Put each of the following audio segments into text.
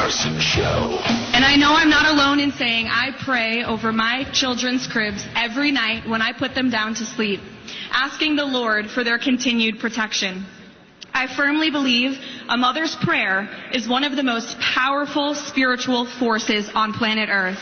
Carson Show. And I know I'm not alone in saying I pray over my children's cribs every night when I put them down to sleep, asking the Lord for their continued protection. I firmly believe a mother's prayer is one of the most powerful spiritual forces on planet Earth.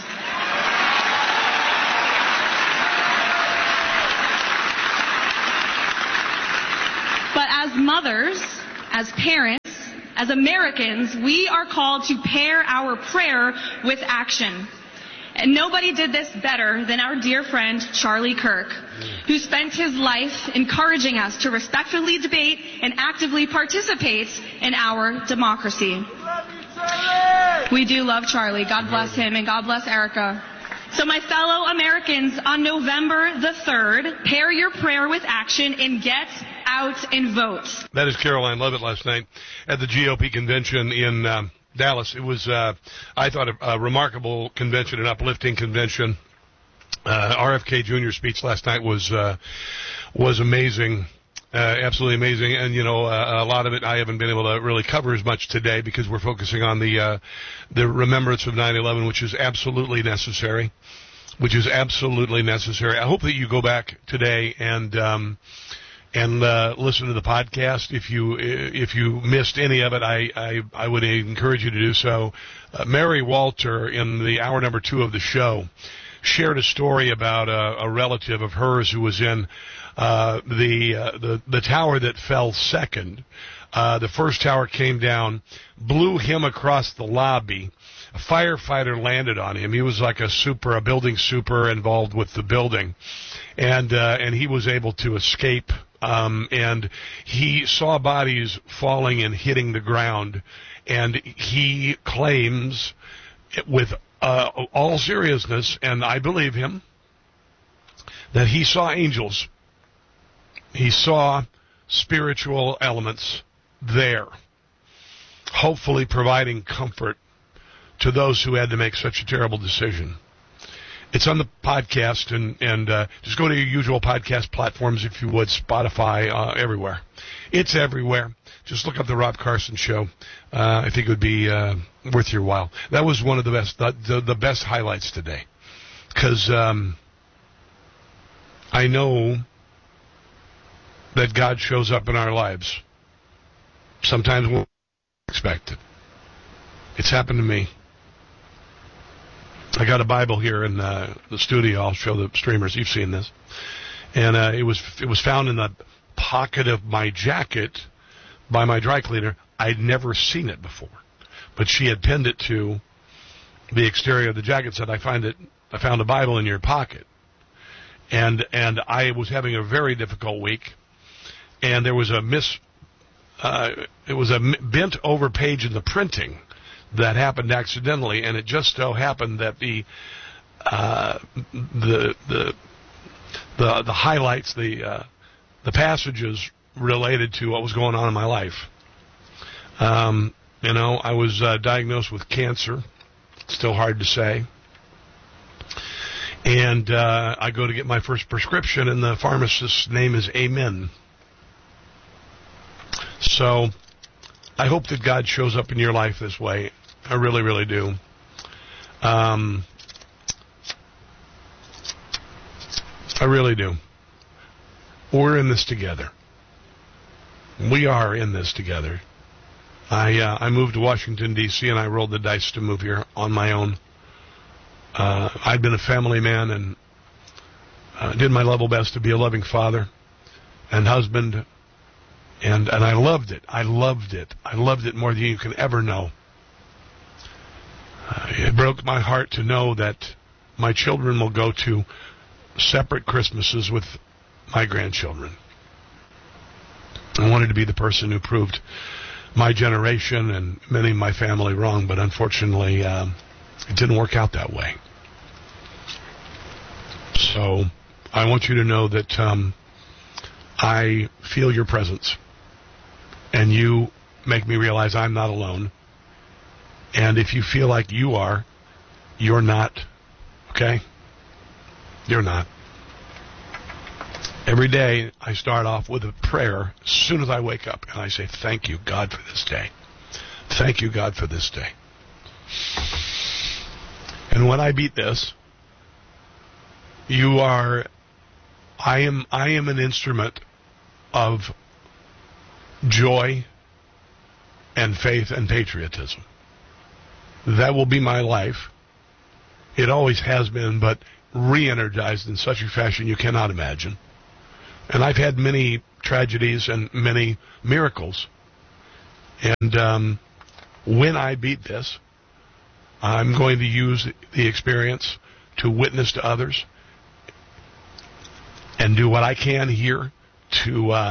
But as mothers, as parents, as Americans, we are called to pair our prayer with action. And nobody did this better than our dear friend Charlie Kirk, who spent his life encouraging us to respectfully debate and actively participate in our democracy. We do love Charlie. God bless him, and God bless Erica. So my fellow Americans, on November the 3rd, pair your prayer with action and get out and vote. That is Caroline Leavitt last night at the GOP convention in Dallas. It was, I thought, a remarkable convention, an uplifting convention. RFK Jr.'s speech last night was amazing, absolutely amazing. And, you know, a lot of it I haven't been able to really cover as much today because we're focusing on the remembrance of 9/11, which is absolutely necessary. I hope that you go back today and listen to the podcast. If you missed any of it, I would encourage you to do so. Mary Walter, in the hour number 2 of the show, shared a story about a relative of hers who was in the tower that fell second. The first tower came down, blew him across the lobby. A firefighter landed on him. He was like a building super involved with the building, and he was able to escape. And he saw bodies falling and hitting the ground, and he claims, with all seriousness, and I believe him, that he saw angels. He saw spiritual elements there, hopefully providing comfort to those who had to make such a terrible decision. It's on the podcast, and just go to your usual podcast platforms, if you would, Spotify, everywhere. It's everywhere. Just look up The Rob Carson Show. I think it would be worth your while. That was one of the best, the best highlights today, because I know that God shows up in our lives. Sometimes we don't expect it. It's happened to me. I got a Bible here in the studio. I'll show the streamers. You've seen this. And it was found in the pocket of my jacket by my dry cleaner. I'd never seen it before. But she had pinned it to the exterior of the jacket, said, I found a Bible in your pocket. And I was having a very difficult week. And there was it was a bent over page in the printing that happened accidentally, and it just so happened that the highlights, the passages related to what was going on in my life. You know, I was diagnosed with cancer. Still hard to say. And I go to get my first prescription, and the pharmacist's name is Amen. So I hope that God shows up in your life this way. I really, really do. I really do. We're in this together. We are in this together. I moved to Washington, D.C., and I rolled the dice to move here on my own. I'd been a family man and did my level best to be a loving father and husband, and I loved it. I loved it. I loved it more than you can ever know. It broke my heart to know that my children will go to separate Christmases with my grandchildren. I wanted to be the person who proved my generation and many of my family wrong, but unfortunately, it didn't work out that way. So I want you to know that I feel your presence, and you make me realize I'm not alone. And if you feel like you are, you're not. Okay? You're not. Every day I start off with a prayer as soon as I wake up, and I say, thank you, God, for this day. Thank you, God, for this day. And when I beat this, I am an instrument of joy and faith and patriotism. That will be my life. It always has been, but re-energized in such a fashion you cannot imagine. And I've had many tragedies and many miracles. And when I beat this, I'm going to use the experience to witness to others and do what I can here to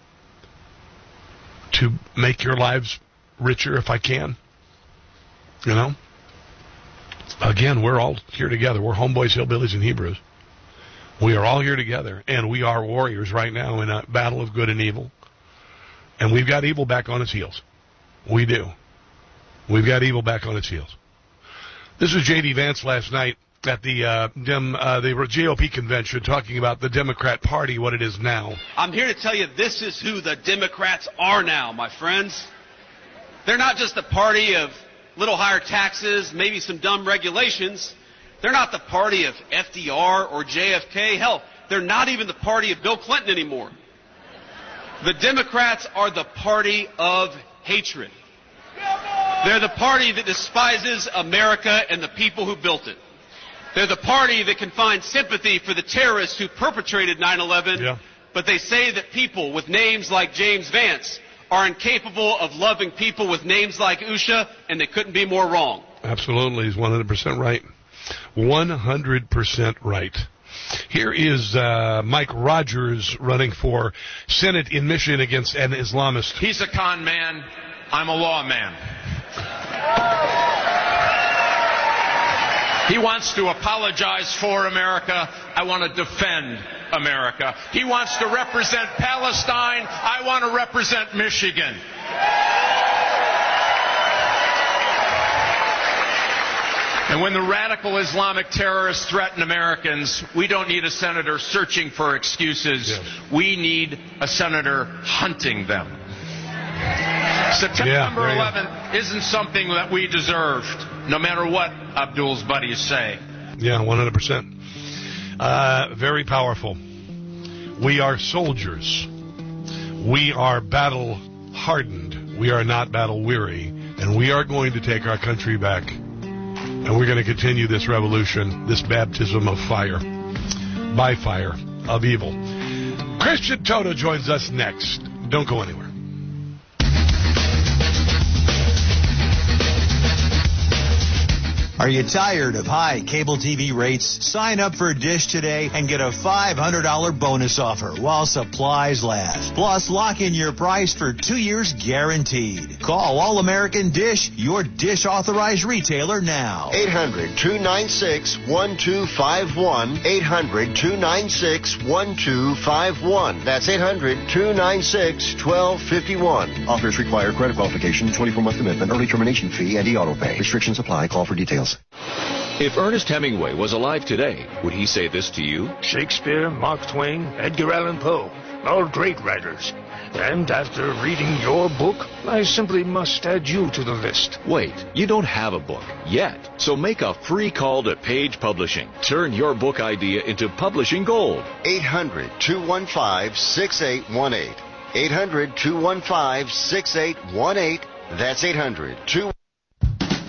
make your lives richer if I can. You know? Again, we're all here together. We're homeboys, hillbillies, and Hebrews. We are all here together, and we are warriors right now in a battle of good and evil. And we've got evil back on its heels. We do. We've got evil back on its heels. This was J.D. Vance last night at the GOP convention talking about the Democrat Party, what it is now. I'm here to tell you this is who the Democrats are now, my friends. They're not just the party of little higher taxes, maybe some dumb regulations. They're not the party of FDR or JFK. Hell, they're not even the party of Bill Clinton anymore. The Democrats are the party of hatred. They're the party that despises America and the people who built it. They're the party that can find sympathy for the terrorists who perpetrated 9/11, but they say that people with names like James Vance are incapable of loving people with names like Usha, and they couldn't be more wrong. Absolutely. He's 100% right. 100% right. Here is Mike Rogers running for Senate in Michigan against an Islamist. He's a con man. I'm a law man. He wants to apologize for America. I want to defend America. He wants to represent Palestine. I want to represent Michigan. And when the radical Islamic terrorists threaten Americans, we don't need a senator searching for excuses. Yes. We need a senator hunting them. September 11th isn't something that we deserved, no matter what Abdul's buddies say. Yeah, 100%. Very powerful. We are soldiers. We are battle-hardened. We are not battle-weary. And we are going to take our country back. And we're going to continue this revolution, this baptism of fire, by fire, of evil. Christian Toto joins us next. Don't go anywhere. Are you tired of high cable TV rates? Sign up for Dish today and get a $500 bonus offer while supplies last. Plus, lock in your price for 2 years guaranteed. Call All-American Dish, your Dish authorized retailer now. 800-296-1251. 800-296-1251. That's 800-296-1251. Offers require credit qualification, 24-month commitment, early termination fee, and e-auto pay. Restrictions apply. Call for details. If Ernest Hemingway was alive today, would he say this to you? Shakespeare, Mark Twain, Edgar Allan Poe, all great writers. And after reading your book, I simply must add you to the list. Wait, you don't have a book yet. So make a free call to Page Publishing. Turn your book idea into publishing gold. 800-215-6818. 800-215-6818. That's 800-215-6818.